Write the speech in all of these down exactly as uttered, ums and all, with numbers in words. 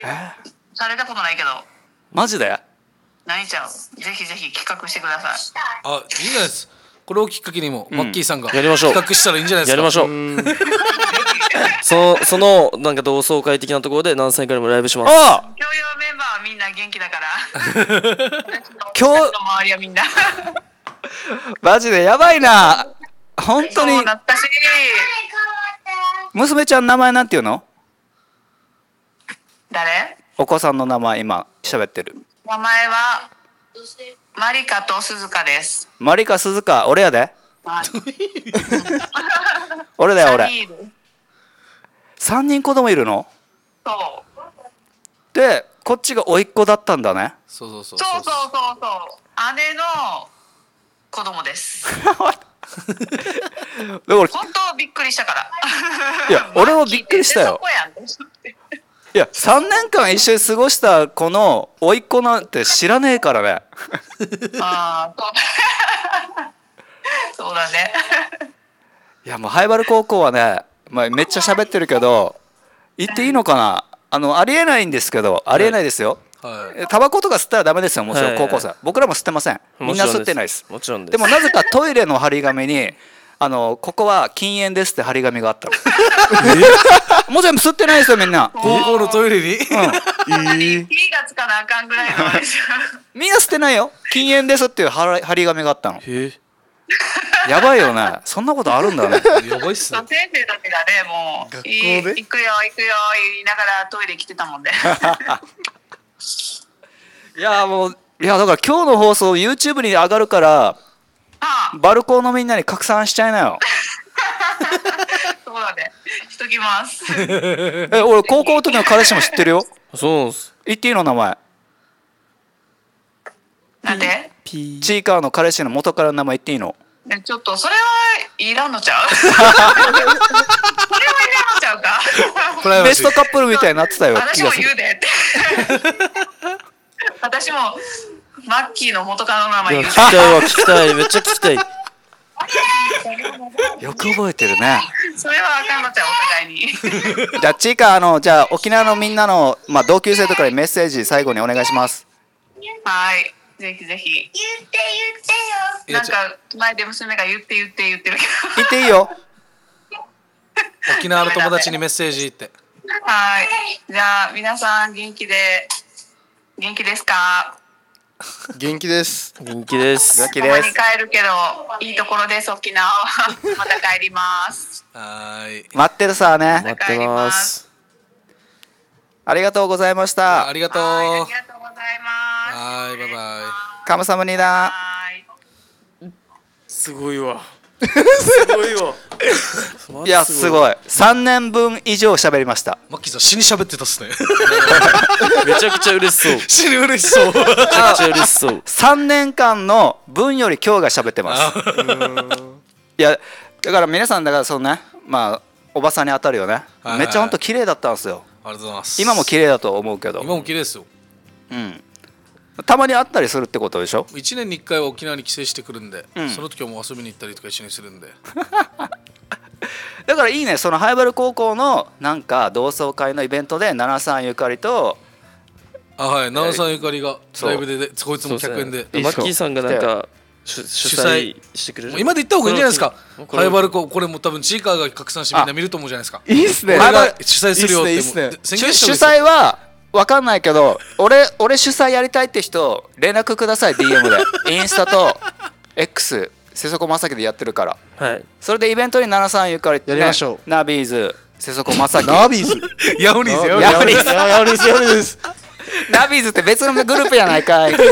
えされたことないけど。 マジで？ ないちゃう。ぜひぜひ企画してください。 あ、いいじゃないです。これをきっかけにも、うん、マッキーさんがやりましょう。 企画したらいいんじゃないですか。 やりましょう。そのそのなんか同窓会的なところで何歳からもライブします。 ああ。 共用メンバーはみんな元気だから。 今日の周りはみんな。 マジでやばいな。本当に。 懐かしい。 娘ちゃん名前なんていうの？ 誰？ お子さんの名前今喋ってる。 名前はマリカと鈴鹿です。 マリカ鈴鹿、俺やで。俺だよ俺。三人子供いるの？ そう。 で、こっちが甥っ子だったんだね。 そうそうそう。 そうそうそうそう。姉の子供です。 だから本当びっくりしたから。 いや、俺もびっくりしたよ。いや、さんねんかん一緒に過ごした子の甥っ子なんて知らねえからね。 ああ、そうだね。 いや、もうハイバル高校はね、まあ、めっちゃ喋ってるけど言っていいのかな。あのありえないんですけど、ありえないですよ。はい、タバコとか吸ったらダメですよ、もちろん高校生、はいはい、僕らも吸ってません。みんな吸ってないです。 もちろんです。 でもなぜかトイレの張り紙にあのここは禁煙ですって張り紙があったの。もう全部吸ってないですよみんな。 高校のトイレに、うん、 火がつかなあかんぐらいのみんな吸ってないよ、禁煙ですっていう張り紙があったの。 へやばいよね、そんなことあるんだね。 やばいっすね。 先生たちがね、もう学校で行くよ行くよ言いながらトイレ来てたもんで。 いやもういやだから今日の放送 YouTube に上がるから、はあ、バルコーのみんなに拡散しちゃいなよ。 そうだね、しときます。 え、俺高校の時の彼氏も知ってるよ。 そうなんです。 言っていいの名前？ なんで？ チーカーの彼氏の元からの名前言っていいの？ ちょっとそれはいらんのちゃう？それはいらんのちゃうか？ ベストカップルみたいになってたよ。 私も言うでって。私もマッキーの元カノの名前言う。 聞きたいわ、聞きたい、めっちゃ聞きたい。 よく覚えてるね。 それはあかんのちゃう、お互いに。 じゃあチーカー、あのじゃあ沖縄のみんなの、まあ、同級生とかにメッセージ最後にお願いします。 はい、ぜひぜひ。言って言ってよ。なんか前で娘が言って言って言ってるけど。 言っていいよ。 沖縄の友達にメッセージって。 はい。じゃあ皆さん元気で元気ですか？ 元気です。 元気です。 元気です。 ここに帰るけどいいところです沖縄は。また帰ります。 はい。 待ってるさね。 待ってます。 ありがとうございました。 ありがとう。 ありがとうございます。 はい、バイバイ。 カムサムニダ。 すごいわ。すごいわ。 いやすごい。さんねんぶん以上喋りました。 マッキーさん死に喋ってたっすね。 めちゃくちゃ嬉しそう。 死に嬉しそう。 めちゃくちゃ嬉しそう。 さんねんかんの分より今日が喋ってます。いやだから皆さんだからそのね、まあおばさんに当たるよね。めっちゃ本当綺麗だったんですよ。 ありがとうございます。 今も綺麗だと思うけど。 今も綺麗ですよ。 うん。たまに会ったりするってことでしょ。 いちねんにいっかいは沖縄に帰省してくるんで、 うん、 その時はもう遊びに行ったりとか一緒にするんで。 だからいいね、そのハイバル高校のなんか同窓会のイベントで奈々さんゆかりと、 あ、はい、奈々さんゆかりがライブででこいつもひゃくえんで、 マッキーさんがなんか主催してくれる。 今で言った方がいいんじゃないですか。ハイバル高校、これも多分チーカーが拡散してみんな見ると思うじゃないですか。 いいっすね。 俺が主催するよって主催はわかんないけど、俺俺主催やりたいって人連絡ください。 ディーエム でインスタと X 瀬底正樹でやってるから、 はい、 それでイベントに奈々さんゆかり、ね、 やりましょう。 ナビーズ瀬底正樹ナビーズヤオニーズヤオニーズヤオニーズヤオニーズです。 ナビーズって別のグループやないかい。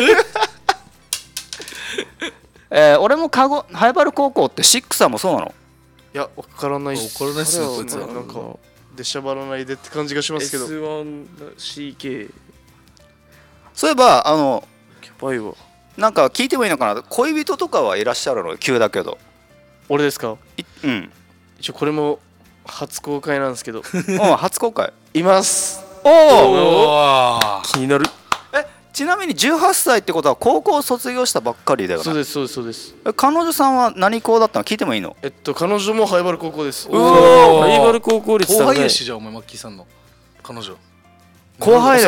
えー、俺もカゴハイバル高校ってシックさんもそうなの？ いやわからないっす。 わからないっすねこいつはなんか出しゃばらないでって感じがしますけど。 エスワンシーケーそういえばあのやばいわ。 なんか聞いてもいいのかな。恋人とかはいらっしゃるの？急だけど。 俺ですか？ うん。 一応これも初公開なんですけど。 うん、初公開います。 おお、 気になる。 え、ちなみにじゅうはっさいってことは高校卒業したばっかりだよね。 そうですそうですそうです。 え、彼女さんは何校だったの？聞いてもいいの？ えっと彼女もハイバル高校です。 おお、 ハイバル高校率後だね。 輩やし、じゃあお前マッキーさんの彼女。 後輩だよ